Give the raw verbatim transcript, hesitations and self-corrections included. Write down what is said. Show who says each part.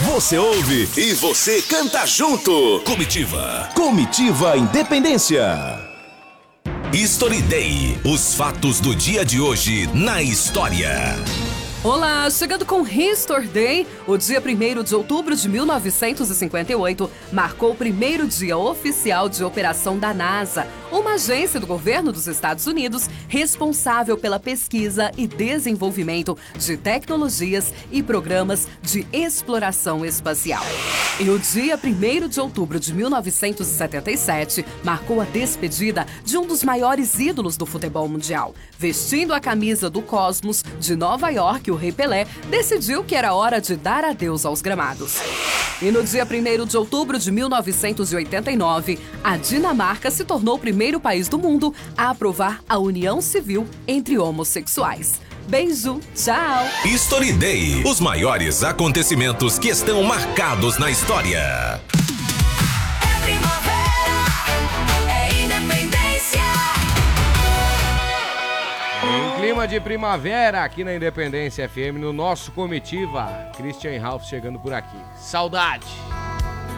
Speaker 1: Você ouve e você canta junto. Comitiva. Comitiva Independência. History Day. Os fatos do dia de hoje na história.
Speaker 2: Olá, chegando com History Day, o dia primeiro de outubro de mil novecentos e cinquenta e oito marcou o primeiro dia oficial de operação da NASA, uma agência do governo dos Estados Unidos responsável pela pesquisa e desenvolvimento de tecnologias e programas de exploração espacial. E o dia primeiro de outubro de mil novecentos e setenta e sete marcou a despedida de um dos maiores ídolos do futebol mundial. Vestindo a camisa do Cosmos de Nova York, o Rei Pelé decidiu que era hora de dar adeus aos gramados. E no dia primeiro de outubro de mil novecentos e oitenta e nove, a Dinamarca se tornou o primeiro país do mundo a aprovar a união civil entre homossexuais. Beijo, tchau!
Speaker 1: History Day. Os maiores acontecimentos que estão marcados na história.
Speaker 3: É primavera, é independência.
Speaker 4: Em clima de primavera, aqui na Independência F M, no nosso Comitiva, Christian Ralph chegando por aqui. Saudade!